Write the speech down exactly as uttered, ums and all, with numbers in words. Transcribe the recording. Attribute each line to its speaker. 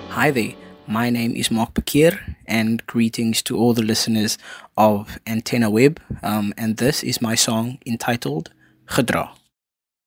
Speaker 1: Hi there, my name is Mark Bakir, and greetings to all the listeners of Antenna Web. Um, and this is my song entitled Gedra.